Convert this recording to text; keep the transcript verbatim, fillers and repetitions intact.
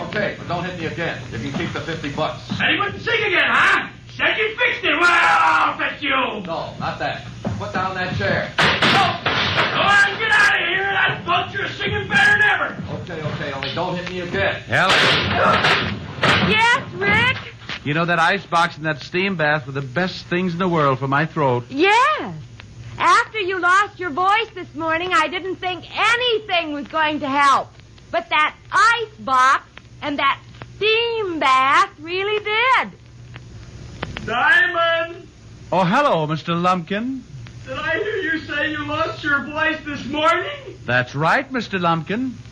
Okay, but don't hit me again. You can keep the fifty bucks. And he wouldn't sing again, huh? Said you fixed it. Well, I'll fix you. No, not that. Put down that chair. Oh, go on, get out of here. That vulture's singing better than ever. Okay, okay, only don't hit me again. Helen, Yes, Rick? you know that ice box and that steam bath were the best things in the world for my throat. Yes. After you lost your voice this morning, I didn't think anything was going to help. But that ice box and that steam bath really did. Diamond, Oh, hello, Mister Lumpkin. did I hear you say you lost your voice this morning? That's right, Mister Lumpkin.